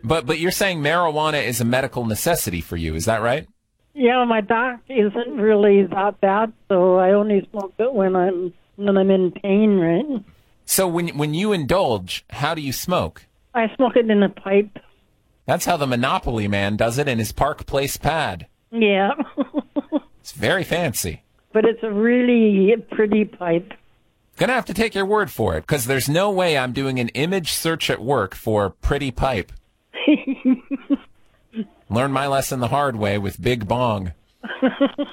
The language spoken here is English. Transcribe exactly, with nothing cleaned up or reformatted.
But but you're saying marijuana is a medical necessity for you, is that right? Yeah, my doc isn't really that bad, so I only smoke it when I'm when I'm in pain, right? So when when you indulge, how do you smoke? I smoke it in a pipe. That's how the Monopoly man does it in his Park Place pad. Yeah. It's very fancy. But it's a really pretty pipe. Gonna have to take your word for it, because there's no way I'm doing an image search at work for pretty pipe. Learn my lesson the hard way with Big Bong.